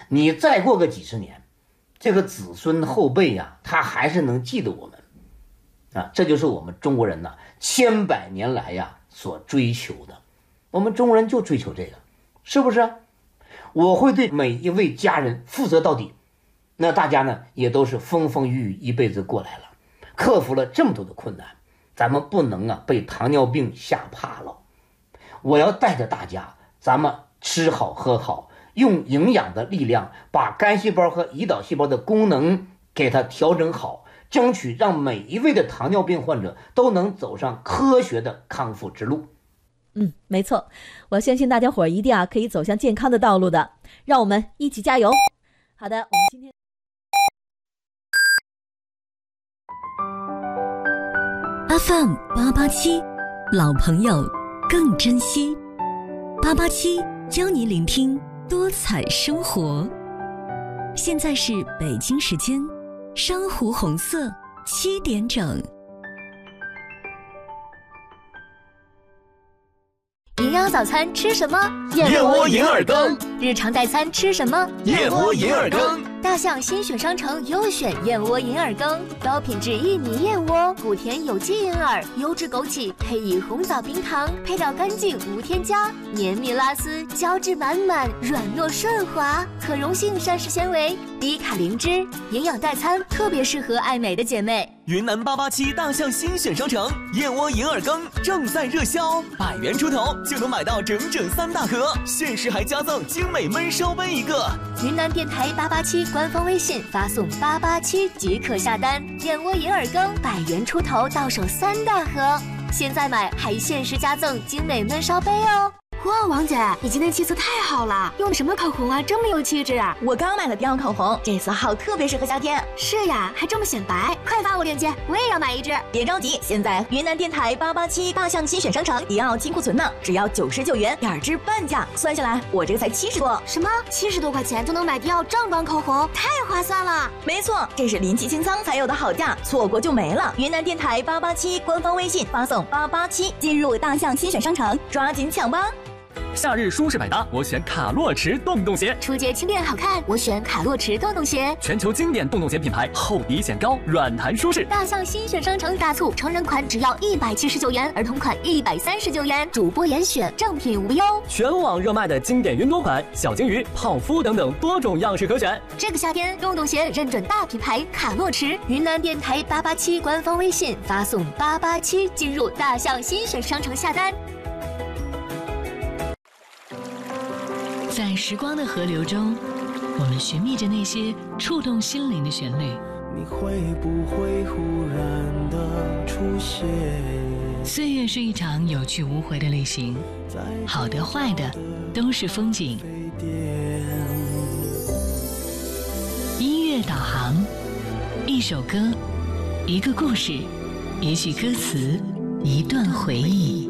你再过个几十年，这个子孙后辈呀，他还是能记得我们啊。这就是我们中国人呢千百年来呀所追求的。我们中国人就追求这个，是不是？我会对每一位家人负责到底。那大家呢也都是风风雨雨一辈子过来了，克服了这么多的困难，咱们不能被糖尿病吓怕了。我要带着大家，咱们吃好喝好，用营养的力量把肝细胞和胰岛细胞的功能给它调整好，争取让每一位的糖尿病患者都能走上科学的康复之路。 没错，我相信大家伙一定可以走向健康的道路的，让我们一起加油。好的，我们今天 FM 887，老朋友更珍惜。887教你聆听多彩生活。现在是北京时间珊瑚红色7点整。 营养早餐吃什么？ 燕窝银耳羹。 日常代餐吃什么？ 燕窝银耳羹。 大象新选商城优选燕窝银耳羹，高品质薏米燕窝，谷甜有机银耳，优质枸杞，配以红枣冰糖，配料干净无添加，绵密拉丝，胶质满满，软糯顺滑，可溶性膳食纤维，低卡零脂，营养代餐特别适合爱美的姐妹。 云南887大象新选商城燕窝银耳羹正在热销，100元出头就能买到整整3大盒，限时还加赠精美焖烧杯1个。 云南电台887官方微信发送887即可下单，燕窝银耳羹100元出头到手3大盒，现在买还限时加赠精美焖烧杯哦。 哇，王姐，你今天气色太好了，用的什么口红啊，这么有气质啊！ 我刚买了迪奥口红，这色号特别适合夏天。 是呀，还这么显白，快发我链接，我也要买一支。 别着急，现在云南电台887大象新选商城迪奥金库存呢，只要99元，2支半价，算下来我这个才70多。 什么？70多块钱就能买迪奥正版口红，太划算了！ 没错，这是临期清仓才有的好价，错过就没了。云南电台887官方微信发送887进入大象新选商城，抓紧抢吧！ 夏日舒适百搭，我选卡洛驰洞洞鞋； 初阶轻便好看，我选卡洛驰洞洞鞋。 全球经典洞洞鞋品牌，厚底显高，软弹舒适。 大象新选商城大促，成人款只要179元，儿童款139元，主播严选，正品无忧。 全网热卖的经典云朵款、小金鱼、泡芙等等多种样式可选。 这个夏天，洞洞鞋认准大品牌卡洛驰。云南电台887官方微信发送887进入大象新选商城下单。 在时光的河流中，我们寻觅着那些触动心灵的旋律。 你会不会忽然的出现？ 岁月是一场有去无回的旅行，好的坏的都是风景。音乐导航，一首歌，一个故事，也许歌词，一段回忆。